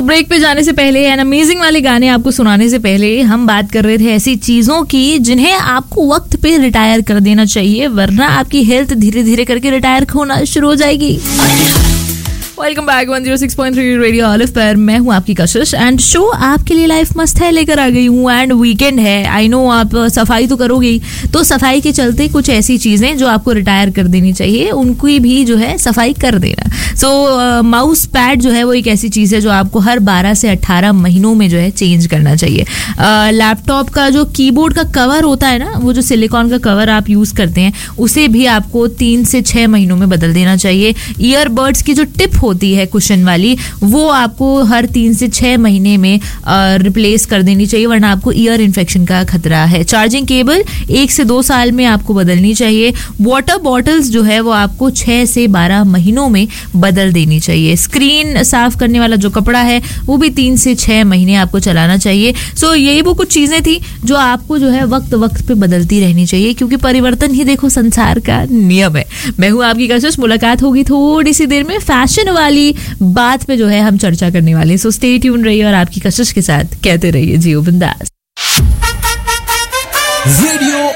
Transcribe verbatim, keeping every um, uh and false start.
Break पे जाने से पहले एंड अमेजिंग वाले गाने आपको सुनाने से पहले हम बात कर रहे थे ऐसी चीजों की जिन्हें आपको वक्त पे रिटायर कर देना चाहिए, वरना आपकी हेल्थ धीरे धीरे करके रिटायर होना शुरू हो जाएगी। Welcome back one zero six point three radio olive पर। मैं हूँ आपकी कशिश एंड शो आपके लिए लाइफ मस्त है लेकर आ गई हूँ। एंड वीकेंड है, आई नो आप सफाई तो करोगे ही, तो सफाई के चलते कुछ ऐसी चीजें जो आपको रिटायर कर देनी चाहिए उनकी भी जो है सफाई कर देना। सो माउस पैड जो है वो एक ऐसी चीज है जो आपको हर बारह से अट्ठारह महीनों में जो है चेंज करना चाहिए। लैपटॉप uh, का जो कीबोर्ड का कवर होता है ना, वो जो सिलिकॉन का कवर आप यूज करते हैं उसे भी आपको तीन से छह महीनों में बदल देना चाहिए। ईयरबड्स की जो टिप होती है कुशन वाली, वो आपको हर तीन से छह महीने में रिप्लेस कर देनी चाहिए, वरना आपको ईयर इन्फेक्शन का खतरा है। चार्जिंग केबल एक से दो साल में आपको बदलनी चाहिए। वाटर बॉटल्स जो है वो आपको छह से बारह महीनों में बदल देनी चाहिए। स्क्रीन साफ करने वाला जो कपड़ा है वो भी तीन से छह महीने आपको चलाना चाहिए। सो यही वो कुछ चीजें थी जो आपको जो है वक्त वक्त पे बदलती रहनी चाहिए, क्योंकि परिवर्तन ही देखो संसार का नियम है। मैं हूँ आपकी कशिश, मुलाकात होगी थोड़ी सी देर में फैशन वाली बात पे जो है हम चर्चा करने वाले। सो स्टे ट्यून रहिए और आपकी कशिश के साथ कहते रहिए जियो बिंदास। रेडियो